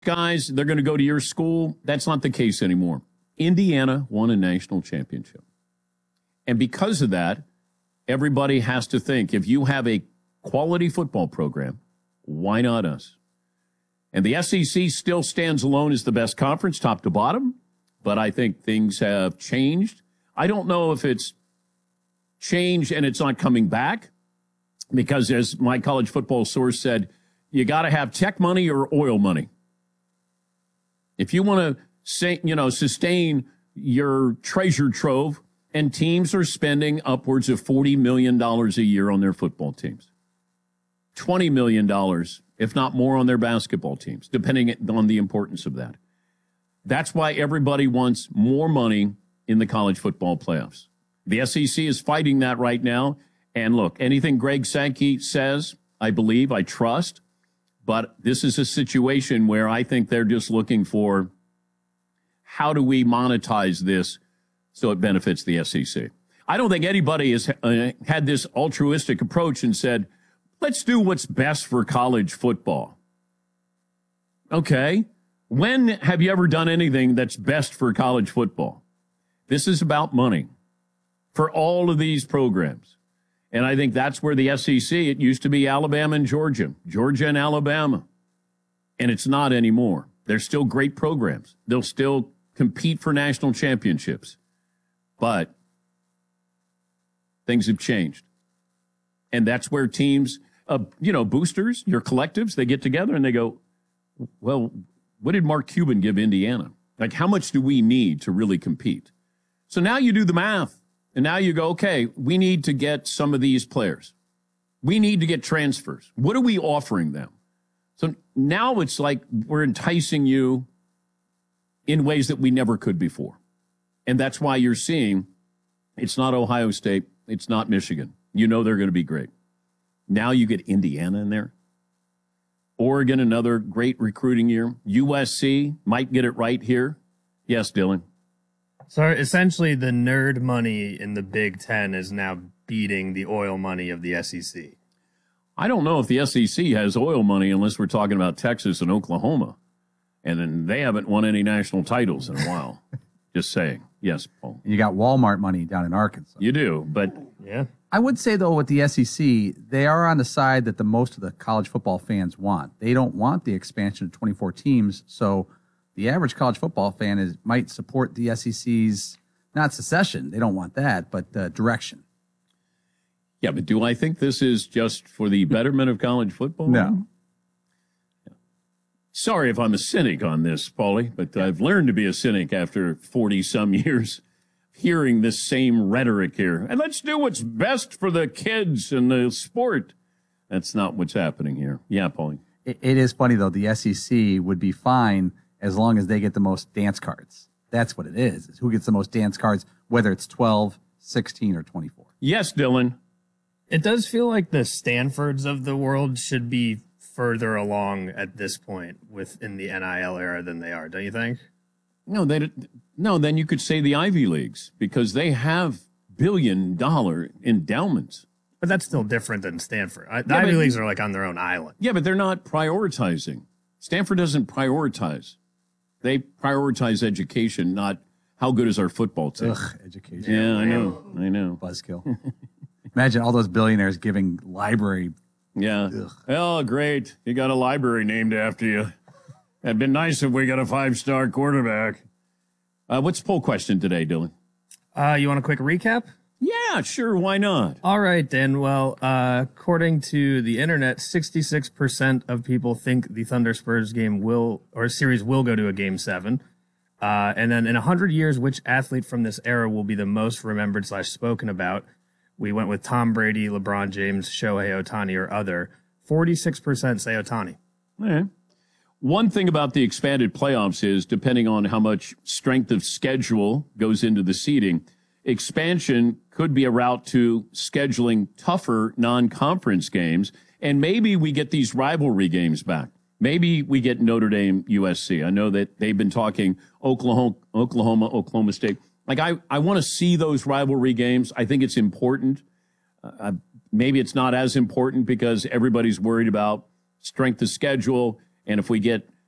guys, they're going to go to your school. That's not the case anymore. Indiana won a national championship. And because of that, everybody has to think, if you have a quality football program, why not us? And the SEC still stands alone as the best conference, top to bottom, but I think things have changed. I don't know if it's changed and it's not coming back, because as my college football source said, you got to have tech money or oil money. If you want to sustain your treasure trove, and teams are spending upwards of $40 million a year on their football teams, $20 million, if not more, on their basketball teams, depending on the importance of that. That's why everybody wants more money in the college football playoffs. The SEC is fighting that right now. And look, anything Greg Sankey says, I believe, I trust. But this is a situation where I think they're just looking for, how do we monetize this so it benefits the SEC? I don't think anybody has had this altruistic approach and said, let's do what's best for college football. Okay. When have you ever done anything that's best for college football? This is about money for all of these programs. And I think that's where the SEC, it used to be Alabama and Georgia and Alabama. And it's not anymore. They're still great programs. They'll still compete for national championships. But things have changed. And that's where teams, boosters, your collectives, they get together and they go, well, what did Mark Cuban give Indiana? Like, how much do we need to really compete? So now you do the math. And now you go, okay, we need to get some of these players. We need to get transfers. What are we offering them? So now it's like we're enticing you in ways that we never could before. And that's why you're seeing it's not Ohio State. It's not Michigan. You know they're going to be great. Now you get Indiana in there. Oregon, another great recruiting year. USC might get it right here. Yes, Dylan. So essentially the nerd money in the Big Ten is now beating the oil money of the SEC. I don't know if the SEC has oil money unless we're talking about Texas and Oklahoma. And then they haven't won any national titles in a while. Just saying. Yes, Paul. You got Walmart money down in Arkansas. You do, but yeah. I would say, though, with the SEC, they are on the side that the most of the college football fans want. They don't want the expansion of 24 teams, so the average college football fan might support the SEC's, not secession, they don't want that, but direction. Yeah, but do I think this is just for the betterment of college football? No. Sorry if I'm a cynic on this, Paulie, but I've learned to be a cynic after 40-some years hearing this same rhetoric here. And let's do what's best for the kids and the sport. That's not what's happening here. Yeah, Paulie. It is funny, though. The SEC would be fine as long as they get the most dance cards. That's what it is who gets the most dance cards, whether it's 12, 16, or 24. Yes, Dylan. It does feel like the Stanfords of the world should be further along at this point within the NIL era than they are, don't you think? No, then you could say the Ivy Leagues, because they have billion-dollar endowments. But that's still different than Stanford. The Ivy Leagues are like on their own island. Yeah, but they're not prioritizing. Stanford doesn't prioritize. They prioritize education, not how good is our football team. Ugh, education. Yeah, I know. Buzzkill. Imagine all those billionaires giving library. Yeah. Ugh. Oh, great. You got a library named after you. It'd been nice if we got a 5-star quarterback. What's the poll question today, Dylan? You want a quick recap? Yeah, sure. Why not? All right, then. Well, according to the internet, 66% of people think the Thunder Spurs series will go to a Game 7. And then in 100 years, which athlete from this era will be the most remembered / spoken about? We went with Tom Brady, LeBron James, Shohei Ohtani, or other. 46% say Ohtani. All right. One thing about the expanded playoffs is, depending on how much strength of schedule goes into the seeding, expansion could be a route to scheduling tougher non-conference games, and maybe we get these rivalry games back. Maybe we get Notre Dame, USC. I know that they've been talking Oklahoma, Oklahoma State. Like, I want to see those rivalry games. I think it's important. Maybe it's not as important because everybody's worried about strength of schedule. And if we get